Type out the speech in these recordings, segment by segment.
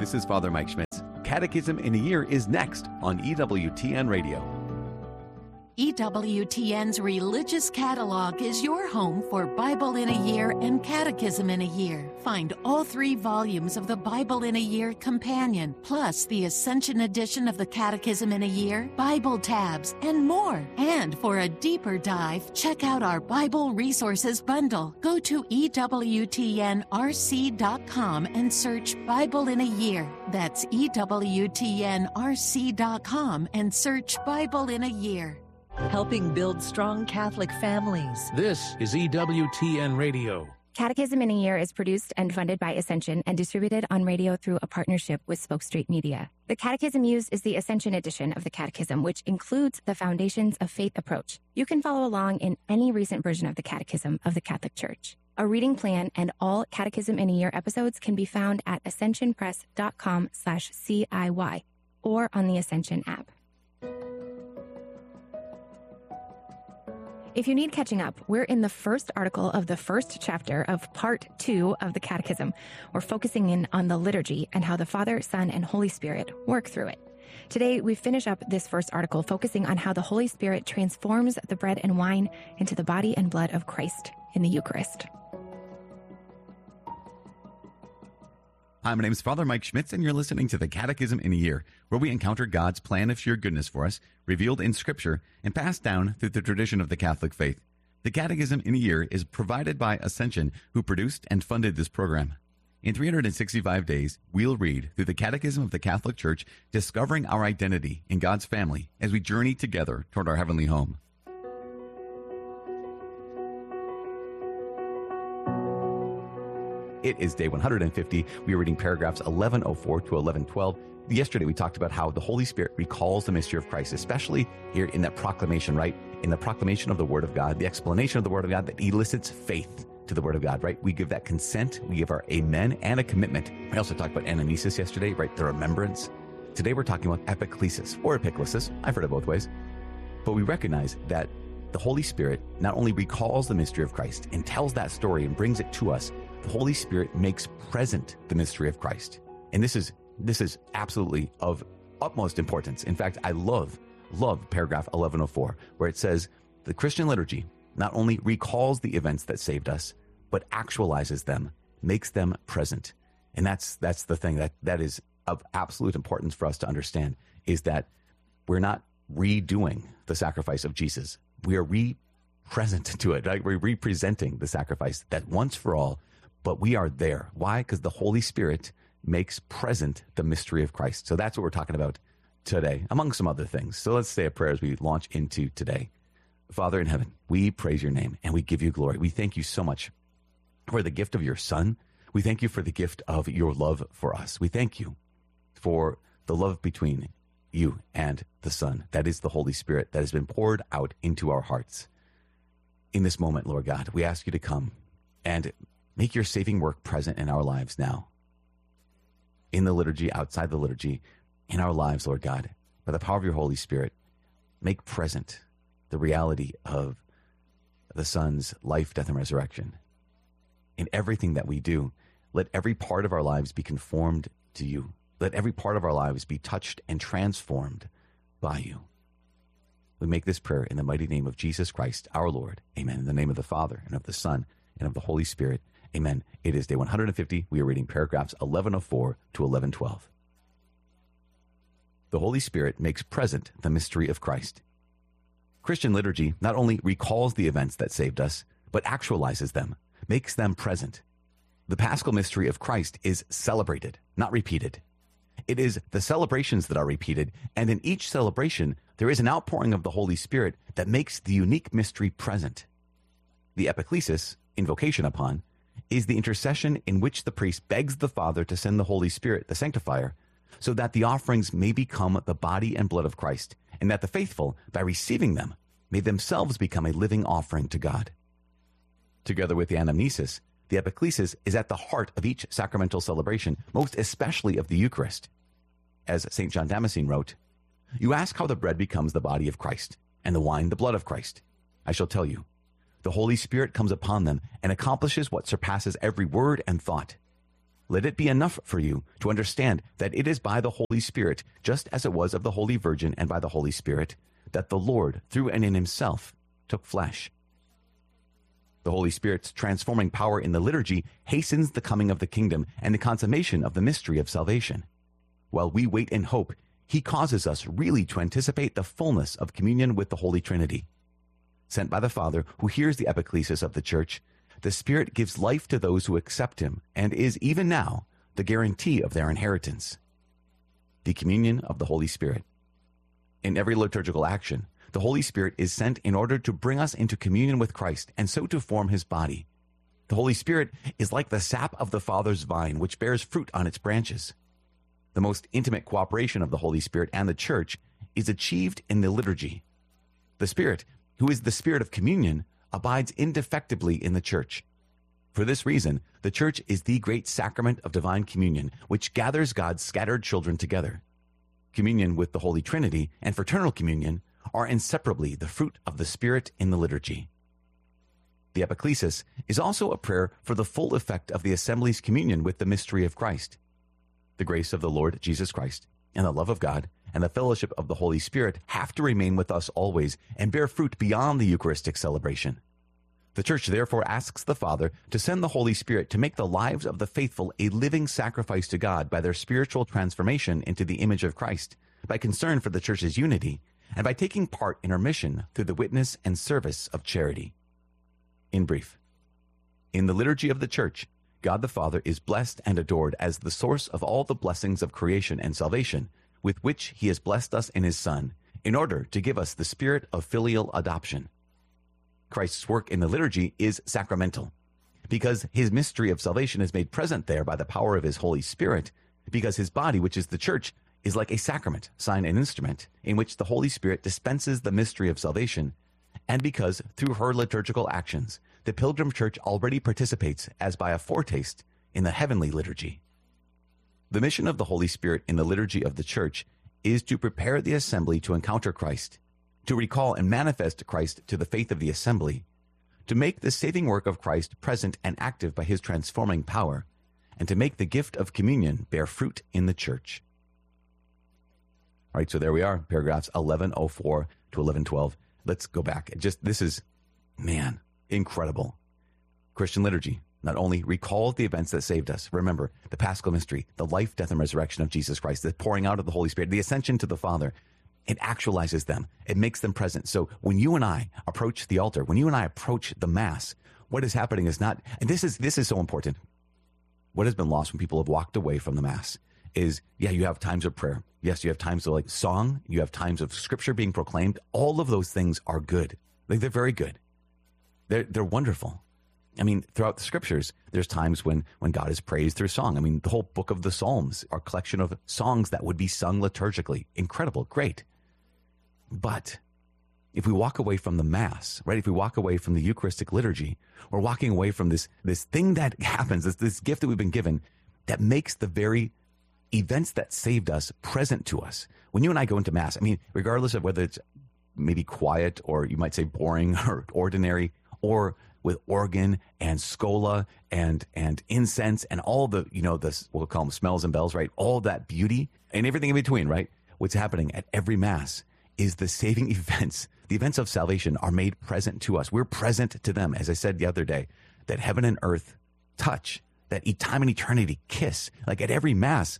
This is Father Mike Schmitz. Catechism in a Year is next on EWTN Radio. EWTN's Religious Catalog is your home for Bible in a Year and Catechism in a Year. Find all 3 volumes of the Bible in a Year Companion, plus the Ascension edition of the Catechism in a Year, Bible tabs, and more. And for a deeper dive, check out our Bible Resources Bundle. Go to EWTNRC.com and search Bible in a Year. That's EWTNRC.com and search Bible in a Year. Helping build strong Catholic families. This is EWTN Radio. Catechism in a Year is produced and funded by Ascension and distributed on radio through a partnership with Spoke Street Media. The catechism used is the Ascension edition of the Catechism, which includes the Foundations of Faith approach. You can follow along in any recent version of the Catechism of the Catholic Church. A reading plan and all Catechism in a Year episodes can be found at ascensionpress.com/CIY or on the Ascension app. If you need catching up, we're in the first article of the first chapter of Part 2 of the Catechism. We're focusing in on the liturgy and how the Father, Son, and Holy Spirit work through it. Today, we finish up this first article focusing on how the Holy Spirit transforms the bread and wine into the body and blood of Christ in the Eucharist. Hi, my name is Father Mike Schmitz, and you're listening to the Catechism in a Year, where we encounter God's plan of sheer goodness for us, revealed in Scripture and passed down through the tradition of the Catholic faith. The Catechism in a Year is provided by Ascension, who produced and funded this program. In 365 days, we'll read through the Catechism of the Catholic Church, discovering our identity in God's family as we journey together toward our heavenly home. It is day 150. We are reading paragraphs 1104 to 1112. Yesterday, we talked about how the Holy Spirit recalls the mystery of Christ, especially here in that proclamation, right? In the proclamation of the Word of God, the explanation of the Word of God that elicits faith to the Word of God, right? We give that consent, we give our amen and a commitment. We also talked about anamnesis yesterday, right? The remembrance. Today, we're talking about epiclesis or epiclesis. I've heard it both ways. But we recognize that the Holy Spirit not only recalls the mystery of Christ and tells that story and brings it to us, the Holy Spirit makes present the mystery of Christ. And this is absolutely of utmost importance. In fact, I love paragraph 1104, where it says, the Christian liturgy not only recalls the events that saved us, but actualizes them, makes them present. And that's the thing that is of absolute importance for us to understand, is that we're not redoing the sacrifice of Jesus. We are present to it, right? We're representing the sacrifice that once for all, but we are there. Why? Because the Holy Spirit makes present the mystery of Christ. So that's what we're talking about today, among some other things. So let's say a prayer as we launch into today. Father in heaven, we praise your name and we give you glory. We thank you so much for the gift of your Son. We thank you for the gift of your love for us. We thank you for the love between you and the Son. That is the Holy Spirit that has been poured out into our hearts. In this moment, Lord God, we ask you to come and make your saving work present in our lives now. In the liturgy, outside the liturgy, in our lives, Lord God, by the power of your Holy Spirit, make present the reality of the Son's life, death, and resurrection. In everything that we do, let every part of our lives be conformed to you. Let every part of our lives be touched and transformed by you. We make this prayer in the mighty name of Jesus Christ, our Lord. Amen. In the name of the Father, and of the Son, and of the Holy Spirit. Amen. It is day 150. We are reading paragraphs 1104 to 1112. The Holy Spirit makes present the mystery of Christ. Christian liturgy not only recalls the events that saved us, but actualizes them, makes them present. The Paschal mystery of Christ is celebrated, not repeated. It is the celebrations that are repeated, and in each celebration, there is an outpouring of the Holy Spirit that makes the unique mystery present. The epiclesis, invocation upon, is the intercession in which the priest begs the Father to send the Holy Spirit, the sanctifier, so that the offerings may become the body and blood of Christ, and that the faithful, by receiving them, may themselves become a living offering to God. Together with the anamnesis, the epiclesis is at the heart of each sacramental celebration, most especially of the Eucharist. As St. John Damascene wrote, "You ask how the bread becomes the body of Christ, and the wine the blood of Christ. I shall tell you. The Holy Spirit comes upon them and accomplishes what surpasses every word and thought. let it be enough for you to understand that it is by the Holy Spirit, just as it was of the Holy Virgin and by the Holy Spirit, that the Lord, through and in himself, took flesh. The Holy Spirit's transforming power in the liturgy hastens the coming of the kingdom and the consummation of the mystery of salvation. While we wait in hope, he causes us really to anticipate the fullness of communion with the Holy Trinity. Sent by the Father, who hears the epiclesis of the Church, the Spirit gives life to those who accept him and is, even now, the guarantee of their inheritance. The communion of the Holy Spirit. In every liturgical action, the Holy Spirit is sent in order to bring us into communion with Christ and so to form his body. The Holy Spirit is like the sap of the Father's vine, which bears fruit on its branches. The most intimate cooperation of the Holy Spirit and the Church is achieved in the liturgy. The Spirit, who is the Spirit of communion, abides indefectibly in the Church. For this reason, the Church is the great sacrament of divine communion, which gathers God's scattered children together. Communion with the Holy Trinity and fraternal communion are inseparably the fruit of the Spirit in the liturgy. The epiclesis is also a prayer for the full effect of the assembly's communion with the mystery of Christ. The grace of the Lord Jesus Christ, and the love of God, and the fellowship of the Holy Spirit have to remain with us always and bear fruit beyond the Eucharistic celebration. The Church therefore asks the Father to send the Holy Spirit to make the lives of the faithful a living sacrifice to God by their spiritual transformation into the image of Christ, by concern for the Church's unity, and by taking part in her mission through the witness and service of charity. In brief, in the liturgy of the Church, God the Father is blessed and adored as the source of all the blessings of creation and salvation, with which he has blessed us in his Son, in order to give us the spirit of filial adoption. Christ's work in the liturgy is sacramental, because his mystery of salvation is made present there by the power of his Holy Spirit, because his body, which is the Church, is like a sacrament, sign, and instrument, in which the Holy Spirit dispenses the mystery of salvation, and because, through her liturgical actions, the Pilgrim Church already participates, as by a foretaste, in the heavenly liturgy. The mission of the Holy Spirit in the liturgy of the Church is to prepare the assembly to encounter Christ, to recall and manifest Christ to the faith of the assembly, to make the saving work of Christ present and active by his transforming power, and to make the gift of communion bear fruit in the Church. All right, so there we are, paragraphs 1104 to 1112. Let's go back. This is, man, incredible. Christian liturgy not only recalls the events that saved us. Remember, the Paschal mystery, the life, death, and resurrection of Jesus Christ, the pouring out of the Holy Spirit, the ascension to the Father. It actualizes them. It makes them present. So when you and I approach the altar, when you and I approach the Mass, what is happening is not, and this is so important. What has been lost when people have walked away from the Mass is, yeah, you have times of prayer. Yes, you have times of like song. You have times of scripture being proclaimed. All of those things are good. Like, they're very good. They're wonderful. I mean, throughout the scriptures, there's times when God is praised through song. I mean, the whole book of the Psalms are a collection of songs that would be sung liturgically. Incredible, great. But if we walk away from the Mass, right? If we walk away from the Eucharistic liturgy, we're walking away from this thing that happens, this gift that we've been given that makes the very events that saved us present to us. When you and I go into Mass, I mean, regardless of whether it's maybe quiet or you might say boring or ordinary, or with organ and scola and incense and all the, we'll call them smells and bells, right? All that beauty and everything in between, right? What's happening at every Mass is the saving events. The events of salvation are made present to us. We're present to them. As I said the other day, that heaven and earth touch, that time and eternity kiss. Like at every Mass,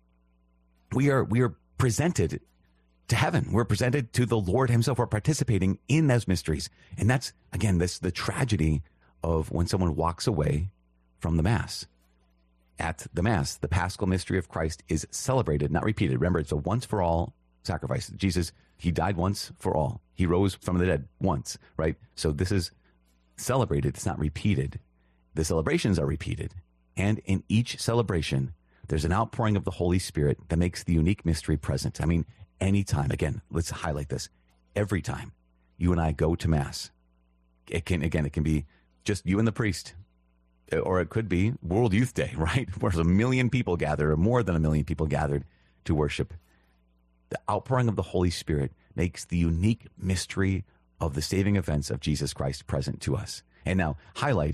we are presented to heaven. We're presented to the Lord himself. We're participating in those mysteries. And that's, again, the tragedy of when someone walks away from the Mass. At the Mass, the Paschal mystery of Christ is celebrated, not repeated. Remember, it's a once-for-all sacrifice. Jesus, he died once for all. He rose from the dead once, right? So this is celebrated. It's not repeated. The celebrations are repeated. And in each celebration, there's an outpouring of the Holy Spirit that makes the unique mystery present. I mean, anytime, again, let's highlight this. Every time you and I go to Mass, it can be just you and the priest, or it could be World Youth Day, right? Where there's 1 million people gathered, or more than 1 million people gathered to worship. The outpouring of the Holy Spirit makes the unique mystery of the saving events of Jesus Christ present to us. And now, highlighting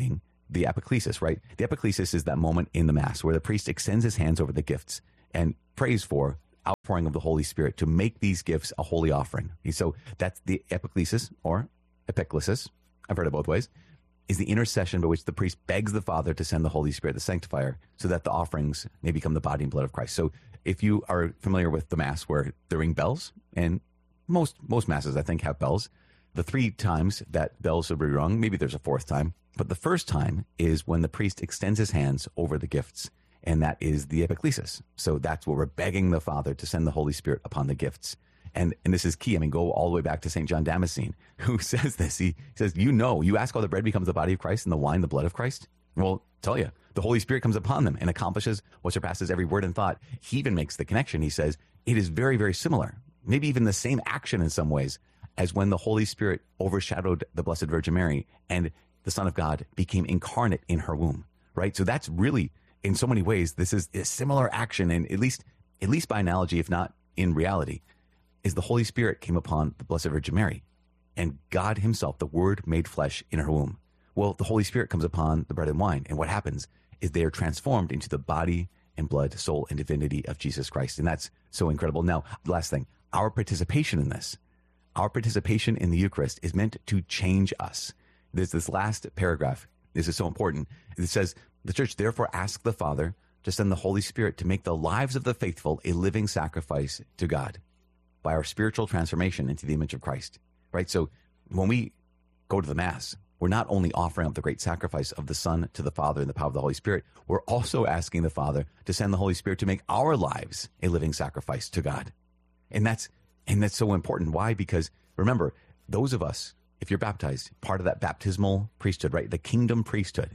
the epiclesis, right? The epiclesis is that moment in the Mass where the priest extends his hands over the gifts and prays for outpouring of the Holy Spirit to make these gifts a holy offering. So that's the epiclesis or epiclesis. I've heard it both ways. Is the intercession by which the priest begs the Father to send the Holy Spirit, the sanctifier, so that the offerings may become the body and blood of Christ. So if you are familiar with the Mass where they ring bells, and most Masses, I think, have bells, the 3 times that bells should be rung, maybe there's a 4th time, but the first time is when the priest extends his hands over the gifts, and that is the epiclesis. So that's where we're begging the Father to send the Holy Spirit upon the gifts. And this is key. I mean, go all the way back to St. John Damascene, who says this. He says, you ask how the bread becomes the body of Christ and the wine the blood of Christ? Well, tell you, the Holy Spirit comes upon them and accomplishes what surpasses every word and thought. He even makes the connection. He says, it is very, very similar, maybe even the same action in some ways, as when the Holy Spirit overshadowed the Blessed Virgin Mary and the Son of God became incarnate in her womb, right? So that's really, in so many ways, this is a similar action, and at least by analogy, if not in reality, is the Holy Spirit came upon the Blessed Virgin Mary, and God himself, the Word made flesh in her womb. Well, the Holy Spirit comes upon the bread and wine, and what happens is they are transformed into the body and blood, soul, and divinity of Jesus Christ. And that's so incredible. Now, the last thing, our participation in this, our participation in the Eucharist is meant to change us. There's this last paragraph. This is so important. It says, the Church therefore asks the Father to send the Holy Spirit to make the lives of the faithful a living sacrifice to God by our spiritual transformation into the image of Christ, right? So when we go to the Mass, we're not only offering up the great sacrifice of the Son to the Father in the power of the Holy Spirit, we're also asking the Father to send the Holy Spirit to make our lives a living sacrifice to God. And that's so important. Why? Because remember, those of us, if you're baptized, part of that baptismal priesthood, right? The kingdom priesthood.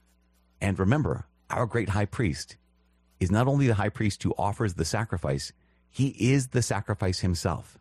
And remember, our great high priest is not only the high priest who offers the sacrifice, he is the sacrifice himself.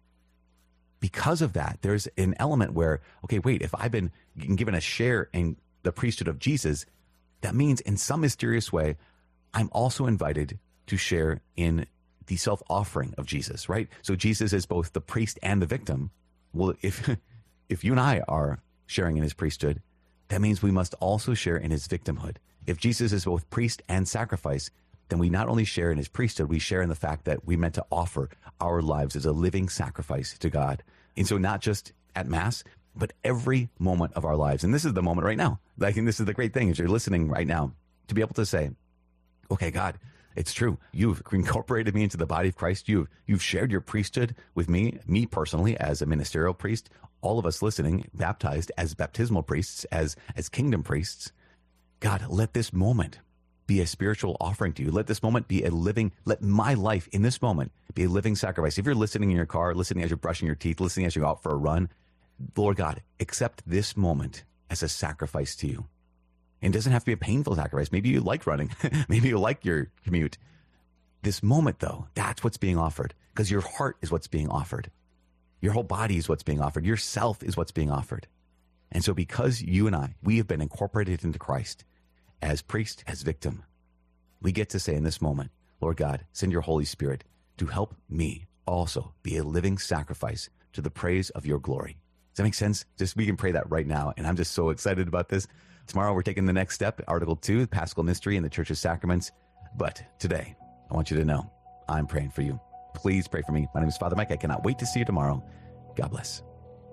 Because of that, there's an element where, okay, wait, if I've been given a share in the priesthood of Jesus, that means in some mysterious way, I'm also invited to share in the self-offering of Jesus, right? So Jesus is both the priest and the victim. Well, if you and I are sharing in his priesthood, that means we must also share in his victimhood. If Jesus is both priest and sacrifice, then we not only share in his priesthood, we share in the fact that we meant to offer our lives as a living sacrifice to God. And so not just at Mass, but every moment of our lives. And this is the moment right now. I think this is the great thing, is you're listening right now, to be able to say, okay, God, it's true. You've incorporated me into the body of Christ. You've shared your priesthood with me personally as a ministerial priest, all of us listening, baptized as baptismal priests, as kingdom priests. God, let this moment be a spiritual offering to you. Let this moment be let my life in this moment be a living sacrifice. If you're listening in your car, listening as you're brushing your teeth, listening as you go out for a run, Lord God, accept this moment as a sacrifice to you. And it doesn't have to be a painful sacrifice. Maybe you like running. Maybe you like your commute. This moment, though, that's what's being offered, because your heart is what's being offered. Your whole body is what's being offered. Yourself is what's being offered. And so because you and I, we have been incorporated into Christ as priest, as victim, we get to say in this moment, Lord God, send your Holy Spirit to help me also be a living sacrifice to the praise of your glory. Does that make sense? We can pray that right now. And I'm just so excited about this. Tomorrow, we're taking the next step, Article 2, Paschal Mystery in the Church's Sacraments. But today, I want you to know, I'm praying for you. Please pray for me. My name is Father Mike. I cannot wait to see you tomorrow. God bless.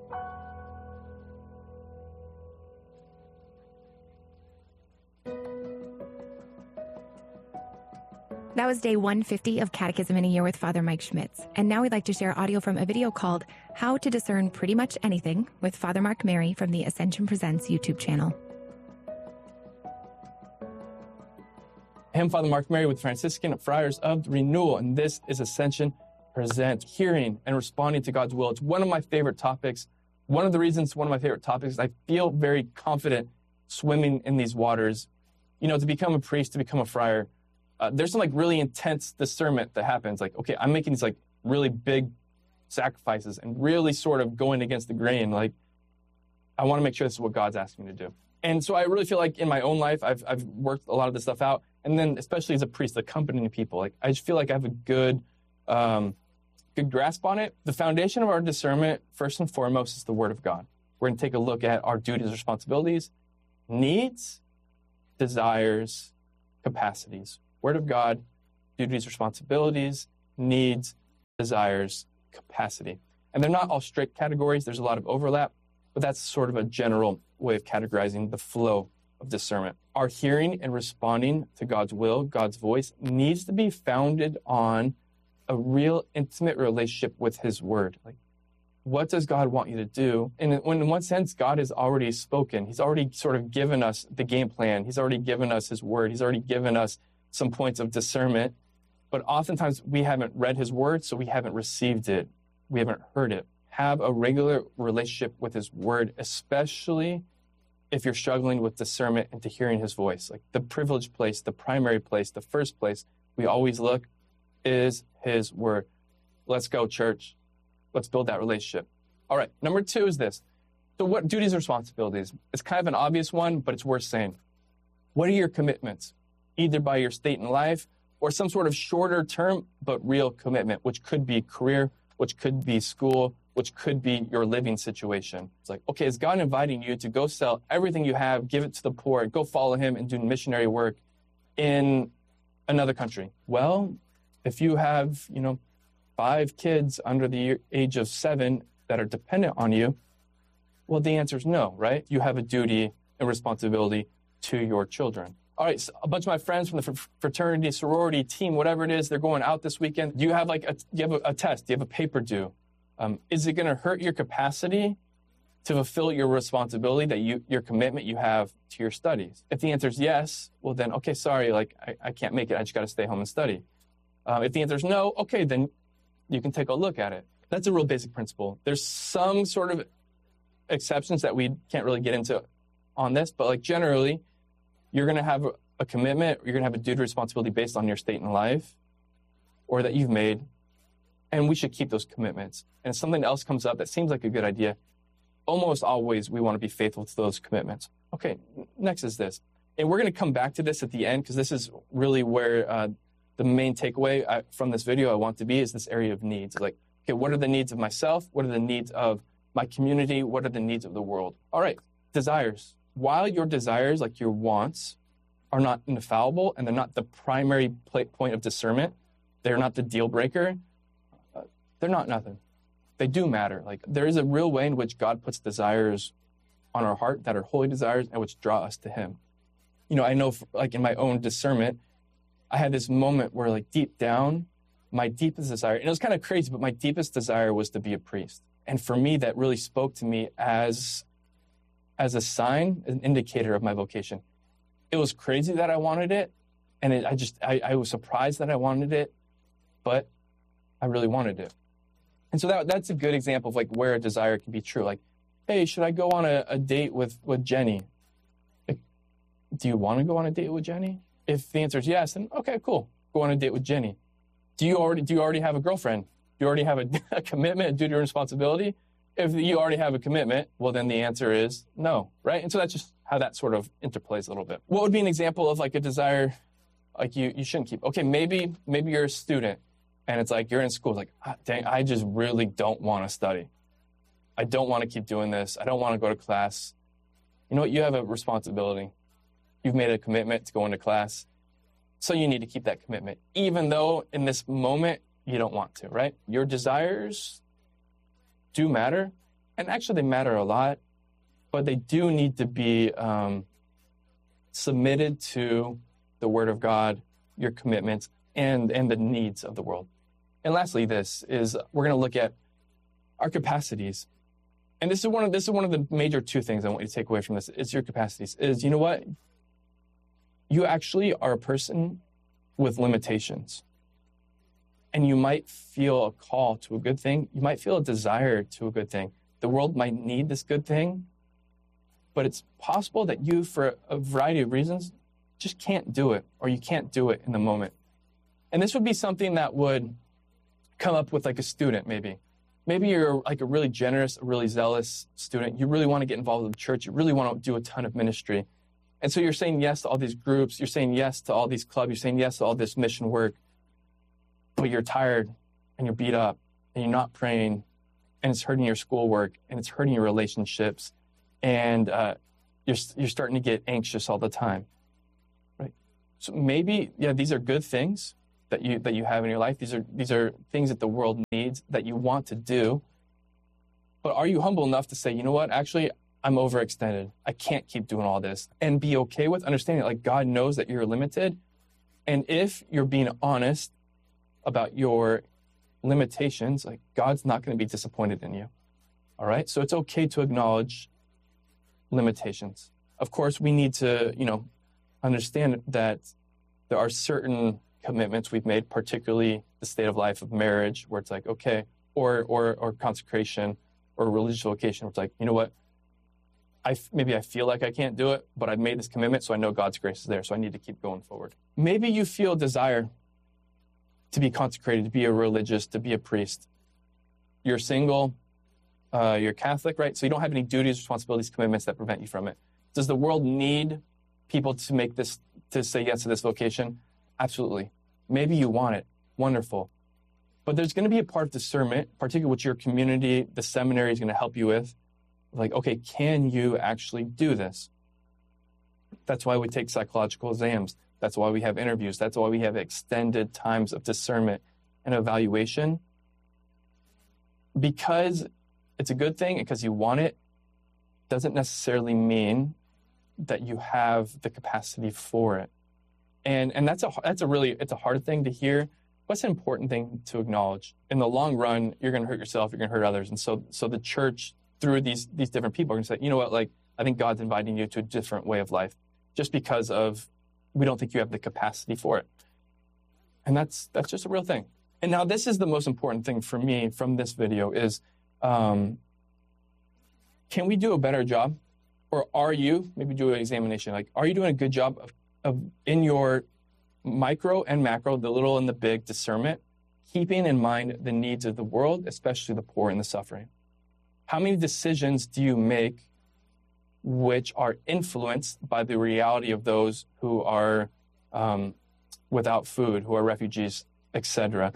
That was day 150 of Catechism in a Year with Father Mike Schmitz. And now we'd like to share audio from a video called How to Discern Pretty Much Anything with Father Mark Mary from the Ascension Presents YouTube channel. I'm Father Mark Mary with Franciscan Friars of Renewal, and this is Ascension Presents, hearing and responding to God's will. It's one of my favorite topics. One of the reasons one of my favorite topics is I feel very confident swimming in these waters. You know, to become a priest, to become a friar, there's some really intense discernment that happens. Okay, I'm making these really big sacrifices and really sort of going against the grain. I want to make sure this is what God's asking me to do. And so I really feel like in my own life, I've worked a lot of this stuff out. And then especially as a priest, accompanying people, I just feel like I have a good grasp on it. The foundation of our discernment, first and foremost, is the Word of God. We're going to take a look at our duties, responsibilities, needs, desires, capacities. Word of God, duties, responsibilities, needs, desires, capacity. And they're not all strict categories. There's a lot of overlap, but that's sort of a general way of categorizing the flow of discernment. Our hearing and responding to God's will, God's voice, needs to be founded on a real intimate relationship with his word. Like, what does God want you to do? And in one sense, God has already spoken. He's already sort of given us the game plan. He's already given us his word. He's already given us some points of discernment. But oftentimes we haven't read his word, so we haven't received it. We haven't heard it. Have a regular relationship with his word, especially if you're struggling with discernment and to hearing his voice. Like, the privileged place, the primary place, the first place we always look is his word. Let's go, church. Let's build that relationship. All right, number 2 is this. So what duties and responsibilities? It's kind of an obvious one, but it's worth saying. What are your commitments? Either by your state in life or some sort of shorter term, but real commitment, which could be career, which could be school, which could be your living situation. It's like, okay, is God inviting you to go sell everything you have, give it to the poor, go follow him and do missionary work in another country? Well, if you have, 5 kids under the age of 7 that are dependent on you, well, the answer is no, right? You have a duty and responsibility to your children. All right, so a bunch of my friends from the fraternity, sorority, team, whatever it is, they're going out this weekend. Do you have a test? Do you have a paper due? Is it going to hurt your capacity to fulfill your responsibility, your commitment you have to your studies? If the answer is yes, well then, okay, sorry, I can't make it. I just got to stay home and study. If the answer is no, okay, then you can take a look at it. That's a real basic principle. There's some sort of exceptions that we can't really get into on this, but generally, you're going to have a commitment, you're going to have a duty responsibility based on your state in life or that you've made, and we should keep those commitments. And if something else comes up that seems like a good idea, almost always we want to be faithful to those commitments. Okay, next is this. And we're going to come back to this at the end because this is really where the main takeaway from this video I want to be is this area of needs. Like, okay, what are the needs of myself? What are the needs of my community? What are the needs of the world? All right, desires. While your desires, like your wants, are not infallible and they're not the primary point of discernment, they're not the deal breaker, they're not nothing. They do matter. Like, there is a real way in which God puts desires on our heart that are holy desires and which draw us to him. I know in my own discernment, I had this moment where deep down, my deepest desire, and it was kind of crazy, but my deepest desire was to be a priest. And for me, that really spoke to me as a sign, an indicator of my vocation. It was crazy that I wanted it, and I was surprised that I wanted it, but I really wanted it. And so that's a good example of where a desire can be true. Like, hey, should I go on a date with Jenny? Do you want to go on a date with Jenny? If the answer is yes, then okay, cool. Go on a date with Jenny. Do you already have a girlfriend? Do you already have a commitment, a duty, or responsibility? If you already have a commitment, well, then the answer is no, right? And so that's just how that sort of interplays a little bit. What would be an example of a desire you shouldn't keep? Okay, maybe you're a student and it's you're in school. It's dang, I just really don't want to study. I don't want to keep doing this. I don't want to go to class. You know what? You have a responsibility. You've made a commitment to go into class. So you need to keep that commitment, even though in this moment you don't want to, right? Your desires do matter, and actually they matter a lot, but they do need to be submitted to the Word of God, your commitments, and the needs of the world. And lastly, we're going to look at our capacities. And this is one of the major 2 things I want you to take away from this. It's your capacities. Is, you know what? You actually are a person with limitations. And you might feel a call to a good thing. You might feel a desire to a good thing. The world might need this good thing, but it's possible that you, for a variety of reasons, just can't do it, or you can't do it in the moment. And this would be something that would come up with a student, maybe. Maybe you're a really generous, a really zealous student. You really want to get involved with the church. You really want to do a ton of ministry. And so you're saying yes to all these groups. You're saying yes to all these clubs. You're saying yes to all this mission work. But you're tired and you're beat up and you're not praying and it's hurting your schoolwork and it's hurting your relationships and you're starting to get anxious all the time. So maybe, these are good things that you have in your life. These are things that the world needs that you want to do. But are you humble enough to say, you know what, actually, I'm overextended. I can't keep doing all this. And be okay with understanding that, like, God knows that you're limited. And if you're being honest about your limitations, like, God's not going to be disappointed in you. All right? So it's okay to acknowledge limitations. Of course, we need to, understand that there are certain commitments we've made, particularly the state of life of marriage, where it's like, okay, or consecration or religious vocation, where it's like, you know what, maybe I feel like I can't do it, but I've made this commitment, so I know God's grace is there, so I need to keep going forward. Maybe you feel desire to be consecrated, to be a religious, to be a priest. You're single, you're Catholic, right? So you don't have any duties, responsibilities, commitments that prevent you from it. Does the world need people to say yes to this vocation? Absolutely. Maybe you want it. Wonderful. But there's going to be a part of discernment, particularly with your community, the seminary is going to help you with. Like, okay, can you actually do this? That's why we take psychological exams. That's why we have interviews. That's why we have extended times of discernment and evaluation. Because it's a good thing and because you want it, doesn't necessarily mean that you have the capacity for it. And that's a hard thing to hear. What's an important thing to acknowledge? In the long run, you're going to hurt yourself, you're going to hurt others. And so the church, through these different people, are going to say, you know what, like, I think God's inviting you to a different way of life just because we don't think you have the capacity for it. And that's just a real thing. And now this is the most important thing for me from this video is, can we do a better job? Or are you, maybe do an examination, like, are you doing a good job of in your micro and macro, the little and the big discernment, keeping in mind the needs of the world, especially the poor and the suffering? How many decisions do you make which are influenced by the reality of those who are without food, who are refugees, etc.?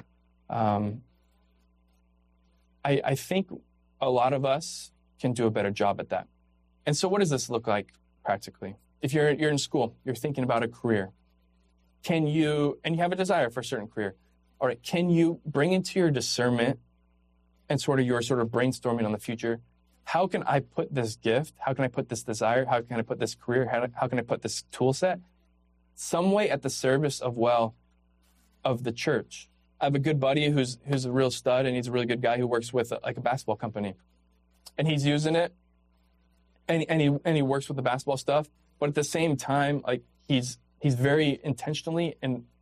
I think a lot of us can do a better job at that. And so what does this look like practically? If you're in school, you're thinking about a career, and you have a desire for a certain career, all right, can you bring into your discernment and your brainstorming on the future, how can I put this gift, how can I put this desire, how can I put this career, how can I put this tool set some way at the service of the church? I have a good buddy who's a real stud, and he's a really good guy who works with a basketball company, and he's using it, and he works with the basketball stuff, but at the same time, like, he's very intentionally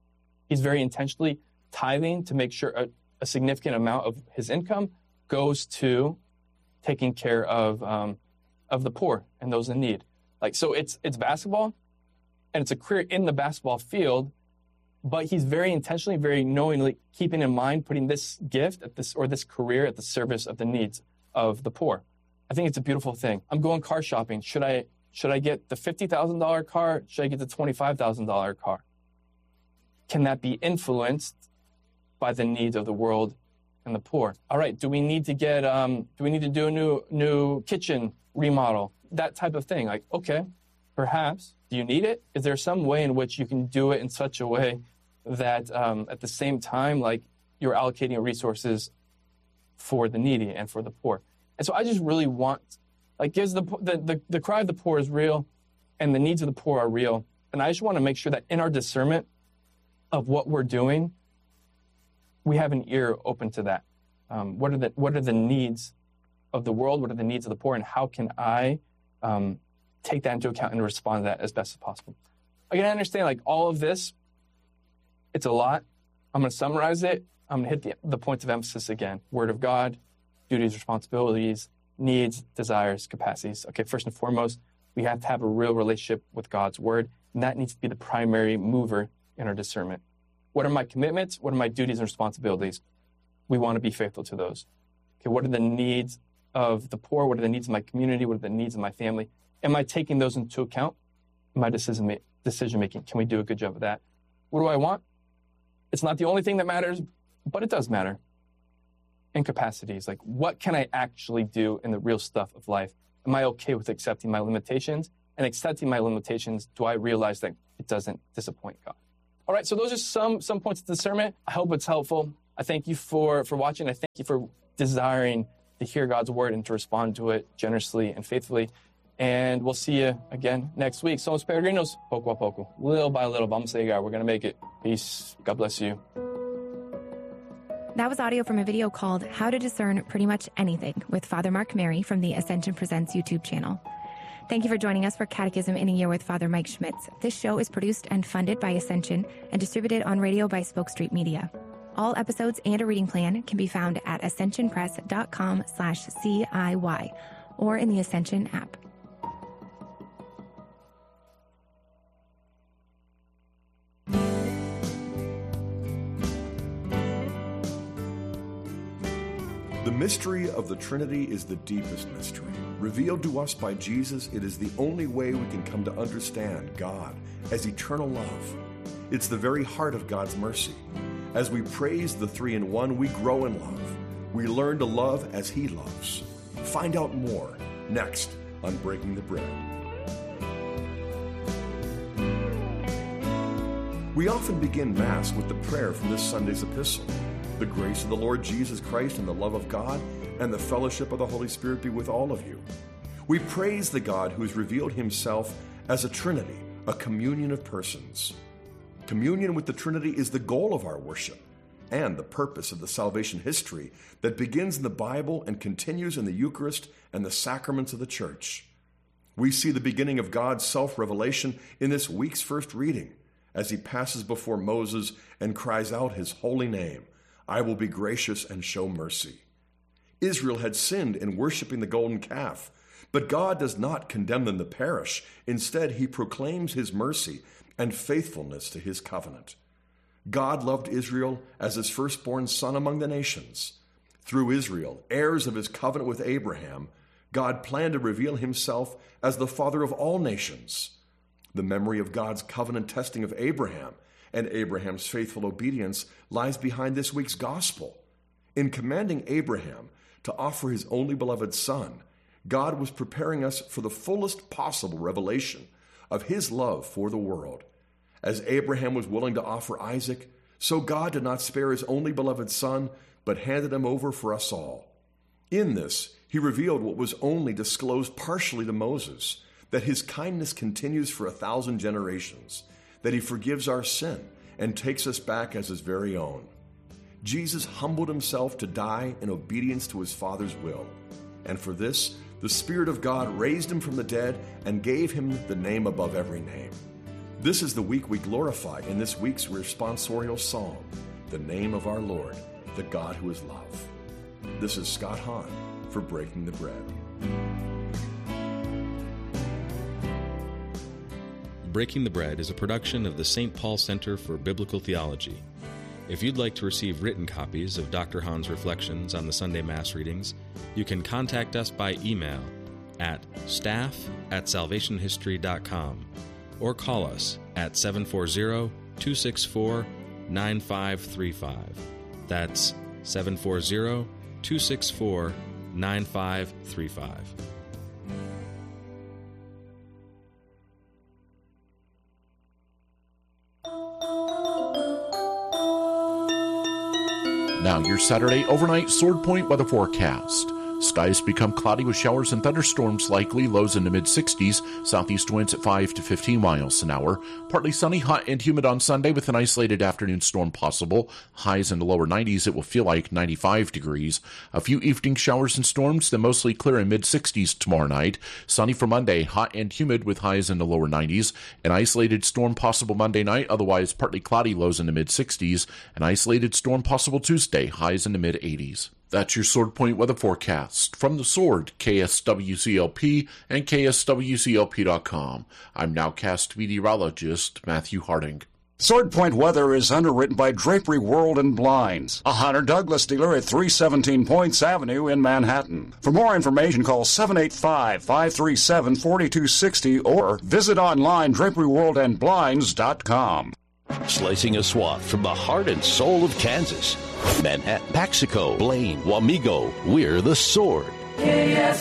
tithing to make sure a significant amount of his income goes to taking care of the poor and those in need. Like, so it's basketball, and it's a career in the basketball field, but he's very intentionally, very knowingly keeping in mind putting this gift this career at the service of the needs of the poor. I think it's a beautiful thing. I'm going car shopping. Should I get the $50,000 car? Should I get the $25,000 car? Can that be influenced by the needs of the world and the poor? All right, do we need to do a new kitchen remodel? That type of thing. Like, okay, perhaps. Do you need it? Is there some way in which you can do it in such a way that at the same time, like, you're allocating resources for the needy and for the poor? And so I just really want, like, the cry of the poor is real, and the needs of the poor are real. And I just want to make sure that in our discernment of what we're doing, we have an ear open to that. What are the needs of the world? What are the needs of the poor? And how can I take that into account and respond to that as best as possible? Again, I understand, like, all of this, it's a lot. I'm going to summarize it. I'm going to hit the points of emphasis again. Word of God, duties, responsibilities, needs, desires, capacities. Okay, first and foremost, we have to have a real relationship with God's word, and that needs to be the primary mover in our discernment. What are my commitments? What are my duties and responsibilities? We want to be faithful to those. Okay, what are the needs of the poor? What are the needs of my community? What are the needs of my family? Am I taking those into account in my decision making? Can we do a good job of that? What do I want? It's not the only thing that matters, but it does matter. Incapacities, like, what can I actually do in the real stuff of life? Am I okay with accepting my limitations? and accepting my limitations, do I realize that it doesn't disappoint God? All right, so those are some points of discernment. I hope it's helpful. I thank you for watching. I thank you for desiring to hear God's word and to respond to it generously and faithfully. And we'll see you again next week. Somos peregrinos, poco a poco, little by little. Vamos a llegar. We're going to make it. Peace. God bless you. That was audio from a video called How to Discern Pretty Much Anything with Father Mark Mary from the Ascension Presents YouTube channel. Thank you for joining us for Catechism in a Year with Father Mike Schmitz. This show is produced and funded by Ascension and distributed on radio by Spoke Street Media. All episodes and a reading plan can be found at ascensionpress.com/CIY or in the Ascension app. The mystery of the Trinity is the deepest mystery. Revealed to us by Jesus, it is the only way we can come to understand God as eternal love. It's the very heart of God's mercy. As we praise the Three in One, we grow in love. We learn to love as He loves. Find out more next on Breaking the Bread. We often begin Mass with the prayer from this Sunday's epistle. The grace of the Lord Jesus Christ and the love of God and the fellowship of the Holy Spirit be with all of you. We praise the God who has revealed Himself as a Trinity, a communion of persons. Communion with the Trinity is the goal of our worship and the purpose of the salvation history that begins in the Bible and continues in the Eucharist and the sacraments of the Church. We see the beginning of God's self-revelation in this week's first reading as He passes before Moses and cries out His holy name. I will be gracious and show mercy. Israel had sinned in worshiping the golden calf, but God does not condemn them to perish. Instead, He proclaims His mercy and faithfulness to His covenant. God loved Israel as His firstborn son among the nations. Through Israel, heirs of His covenant with Abraham, God planned to reveal Himself as the Father of all nations. The memory of God's covenant testing of Abraham and Abraham's faithful obedience lies behind this week's gospel. In commanding Abraham to offer his only beloved son, God was preparing us for the fullest possible revelation of His love for the world. As Abraham was willing to offer Isaac, so God did not spare His only beloved son, but handed him over for us all. In this, He revealed what was only disclosed partially to Moses, that His kindness continues for 1,000 generations, that He forgives our sin and takes us back as His very own. Jesus humbled Himself to die in obedience to His Father's will. And for this, the Spirit of God raised Him from the dead and gave Him the name above every name. This is the week we glorify in this week's responsorial psalm, the name of our Lord, the God who is love. This is Scott Hahn for Breaking the Bread. Breaking the Bread is a production of the St. Paul Center for Biblical Theology. If you'd like to receive written copies of Dr. Hahn's reflections on the Sunday Mass readings, you can contact us by email at staff@salvationhistory.com or call us at 740-264-9535. That's 740-264-9535. Now your Saturday overnight Sword Point weather forecast. Skies become cloudy with showers and thunderstorms likely, lows in the mid-60s, southeast winds at 5 to 15 miles an hour. Partly sunny, hot and humid on Sunday with an isolated afternoon storm possible. Highs in the lower 90s, it will feel like 95 degrees. A few evening showers and storms, then mostly clear in mid-60s tomorrow night. Sunny for Monday, hot and humid with highs in the lower 90s. An isolated storm possible Monday night, otherwise partly cloudy, lows in the mid-60s. An isolated storm possible Tuesday, highs in the mid-80s. That's your Sword Point weather forecast. From the Sword, KSWCLP and KSWCLP.com. I'm nowcast meteorologist Matthew Harding. Sword Point weather is underwritten by Drapery World and Blinds, a Hunter Douglas dealer at 317 Points Avenue in Manhattan. For more information, call 785-537-4260 or visit online draperyworldandblinds.com. Slicing a swath from the heart and soul of Kansas. Manhattan, Paxico, Blaine, Wamego, we're the Sword. KSWCLP.